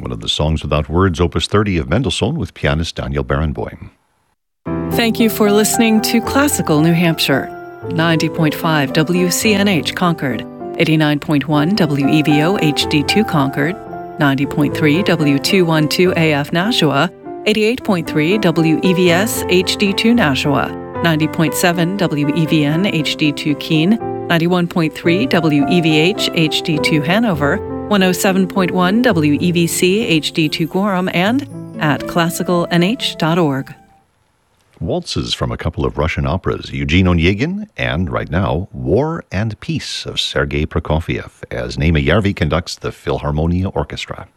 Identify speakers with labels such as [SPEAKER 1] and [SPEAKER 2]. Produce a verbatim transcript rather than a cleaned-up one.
[SPEAKER 1] one of the Songs Without Words, Opus thirty of Mendelssohn with pianist Daniel Barenboim.
[SPEAKER 2] Thank you for listening to Classical New Hampshire. ninety point five W C N H Concord, eighty-nine point one W E V O H D two Concord, ninety point three W two twelve A F Nashua, eighty-eight point three W E V S H D two Nashua, ninety point seven W E V N H D two Keene, ninety-one point three W E V H H D two Hanover, one oh seven point one W E V C H D two Gorham, and at classical n h dot org.
[SPEAKER 1] Waltzes from a couple of Russian operas, Eugene Onegin, and right now, War and Peace of Sergei Prokofiev, as Naima Yarvi conducts the Philharmonia Orchestra.